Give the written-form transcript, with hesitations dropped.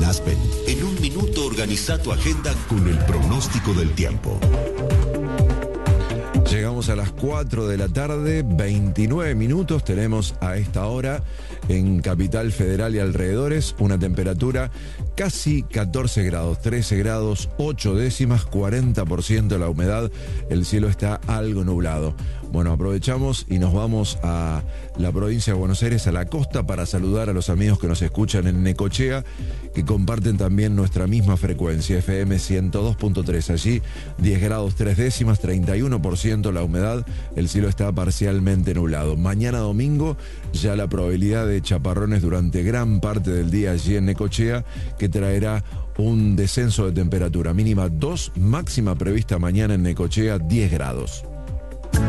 En Aspen, en un minuto organiza tu agenda con el pronóstico del tiempo. Llegamos a las 4 de la tarde, 29 minutos. Tenemos a esta hora en Capital Federal y alrededores una temperatura casi 14 grados, 13 grados, 8 décimas, 40% la humedad. El cielo está algo nublado. Bueno, aprovechamos y nos vamos a la provincia de Buenos Aires, a la costa, para saludar a los amigos que nos escuchan en Necochea, que comparten también nuestra misma frecuencia, FM 102.3. Allí 10 grados 3 décimas, 31% la humedad, el cielo está parcialmente nublado. Mañana domingo ya la probabilidad de chaparrones durante gran parte del día allí en Necochea, que traerá un descenso de temperatura, mínima 2, máxima prevista mañana en Necochea 10 grados.